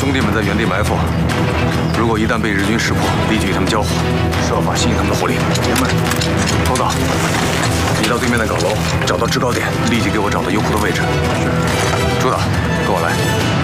兄弟们在原地埋伏，如果一旦被日军识破，立即与他们交火，设法吸引他们的火力。明白。头子，你到对面的岗楼，找到制高点，立即给我找到优库的位置。是。朱导，跟我来。